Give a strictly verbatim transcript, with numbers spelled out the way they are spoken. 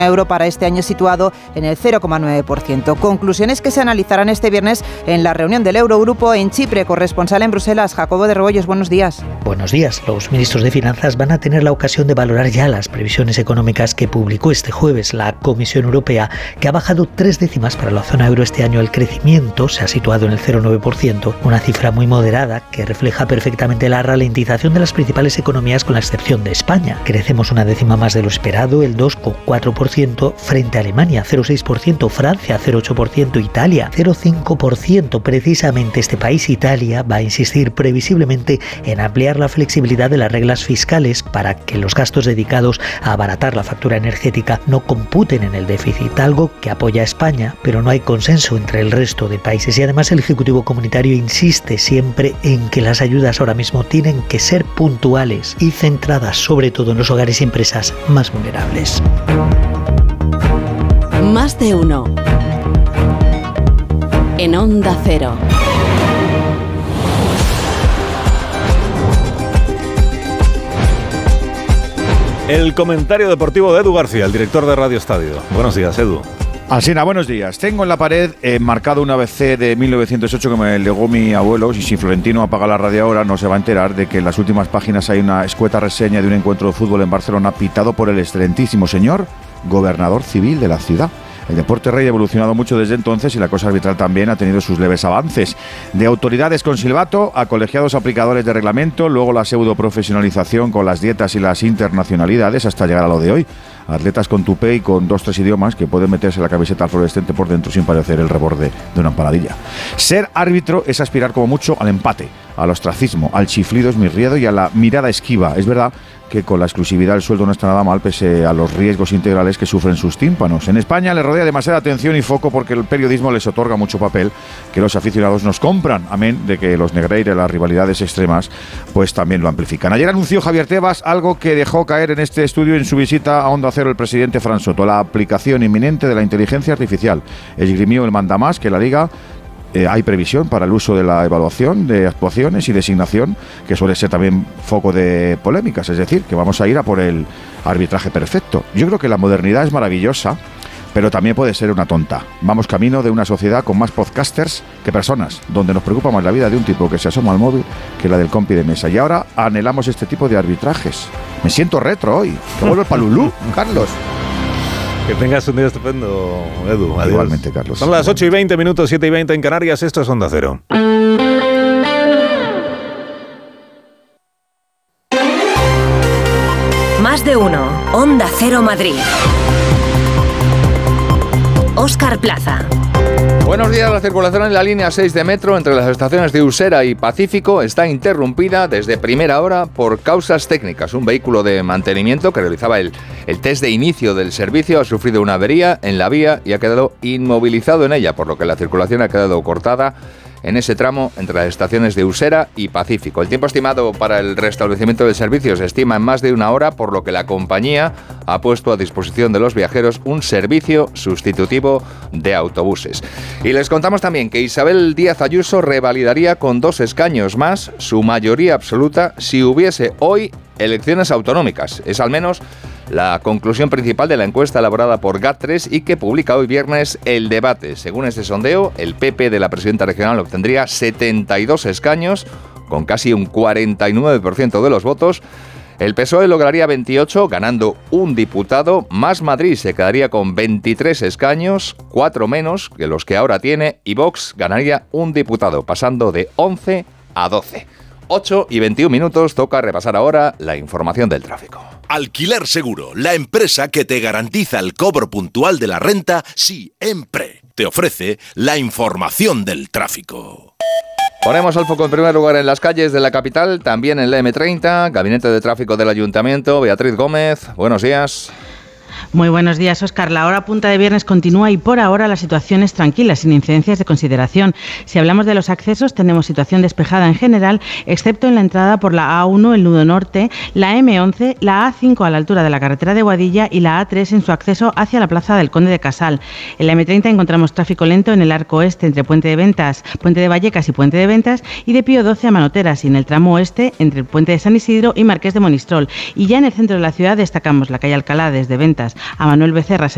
euro para este año situado en el cero coma nueve por ciento. Conclusiones que se analizarán este viernes en la reunión del Eurogrupo en Chipre. Corresponsal en Bruselas, Jacobo de Rebollos, buenos días. Buenos días. Los ministros de Finanzas van a tener la ocasión de valorar ya las previsiones económicas que publicó este jueves la Comisión Europea, que ha bajado tres décimas para la zona euro este año. El crecimiento se ha situado en el cero coma nueve por ciento, una cifra muy moderada que refleja perfectamente la ralentización de las principales economías con la excepción de España. Crecemos una décima más de lo esperado, el dos coma cuatro por ciento frente a Alemania, cero coma seis por ciento, Francia, cero coma ocho por ciento, Italia, cero coma cinco por ciento. Precisamente este país, Italia, va a insistir previsiblemente en ampliar la flexibilidad de las reglas fiscales para que los gastos dedicados a abaratar la factura energética no computen en el déficit, algo que apoya a España, pero no hay consenso entre el resto de países. Y además el Ejecutivo Comunitario insiste siempre en que las ayudas ahora mismo tienen que ser puntuales y centradas sobre todo en los hogares y empresas más vulnerables. Más de uno. En Onda Cero. El comentario deportivo de Edu García, el director de Radio Estadio. Buenos días, Edu. Alsina, buenos días. Tengo en la pared eh, marcado un A B C de mil novecientos ocho que me legó mi abuelo, y si Florentino apaga la radio ahora no se va a enterar de que en las últimas páginas hay una escueta reseña de un encuentro de fútbol en Barcelona pitado por el excelentísimo señor gobernador civil de la ciudad. El deporte rey ha evolucionado mucho desde entonces y la cosa arbitral también ha tenido sus leves avances. De autoridades con silbato a colegiados aplicadores de reglamento, luego la pseudo profesionalización con las dietas y las internacionalidades hasta llegar a lo de hoy. Atletas con tupé y con dos tres idiomas que pueden meterse la camiseta fluorescente por dentro sin parecer el reborde de una empanadilla. Ser árbitro es aspirar como mucho al empate, al ostracismo, al chiflido esmirriado y a la mirada esquiva. Es verdad que con la exclusividad el sueldo no está nada mal pese a los riesgos integrales que sufren sus tímpanos. En España le rodea demasiada atención y foco porque el periodismo les otorga mucho papel que los aficionados nos compran, amén de que los negreiros, las rivalidades extremas, pues también lo amplifican. Ayer anunció Javier Tebas algo que dejó caer en este estudio en su visita a Onda Cero el presidente Fran Soto, la aplicación inminente de la inteligencia artificial. Esgrimió el mandamás que la Liga Eh, hay previsión para el uso de la evaluación de actuaciones y designación, que suele ser también foco de polémicas, es decir, que vamos a ir a por el arbitraje perfecto. Yo creo que la modernidad es maravillosa, pero también puede ser una tonta. Vamos camino de una sociedad con más podcasters que personas, donde nos preocupa más la vida de un tipo que se asoma al móvil que la del compi de mesa. Y ahora anhelamos este tipo de arbitrajes. Me siento retro hoy. Que vuelvo el palulú, Carlos. Que tengas un día estupendo, Edu. Adiós. Igualmente, Carlos. Son las ocho y veinte minutos, siete y veinte en Canarias. Esto es Onda Cero. Más de uno. Onda Cero Madrid. Óscar Plaza. Buenos días. La circulación en la línea seis de metro entre las estaciones de Usera y Pacífico está interrumpida desde primera hora por causas técnicas. Un vehículo de mantenimiento que realizaba el, el test de inicio del servicio ha sufrido una avería en la vía y ha quedado inmovilizado en ella, por lo que la circulación ha quedado cortada en ese tramo entre las estaciones de Usera y Pacífico. El tiempo estimado para el restablecimiento del servicio se estima en más de una hora, por lo que la compañía ha puesto a disposición de los viajeros un servicio sustitutivo de autobuses. Y les contamos también que Isabel Díaz Ayuso revalidaría con dos escaños más su mayoría absoluta si hubiese hoy elecciones autonómicas. Es al menos la conclusión principal de la encuesta elaborada por GAT tres y que publica hoy viernes El Debate. Según este sondeo, el P P de la presidenta regional obtendría setenta y dos escaños, con casi un cuarenta y nueve por ciento de los votos. El P S O E lograría veintiocho, ganando un diputado. Más Madrid se quedaría con veintitrés escaños, cuatro menos que los que ahora tiene, y Vox ganaría un diputado, pasando de once a doce. ocho y veintiún minutos, toca repasar ahora la información del tráfico. Alquiler Seguro, la empresa que te garantiza el cobro puntual de la renta siempre. Te ofrece la información del tráfico. Ponemos el foco en primer lugar en las calles de la capital, también en la eme treinta, Gabinete de Tráfico del Ayuntamiento. Beatriz Gómez, buenos días. Muy buenos días, Óscar. La hora punta de viernes continúa y por ahora la situación es tranquila, sin incidencias de consideración. Si hablamos de los accesos, tenemos situación despejada en general, excepto en la entrada por la A uno, el nudo norte, la eme once, la A cinco a la altura de la carretera de Boadilla y la A tres en su acceso hacia la plaza del Conde de Casal. En la eme treinta encontramos tráfico lento en el arco oeste entre Puente de Ventas, Puente de Vallecas y Puente de Ventas, y de Pío doce a Manoteras, y en el tramo oeste entre el Puente de San Isidro y Marqués de Monistrol. Y ya en el centro de la ciudad destacamos la calle Alcalá desde Ventas a Manuel Becerra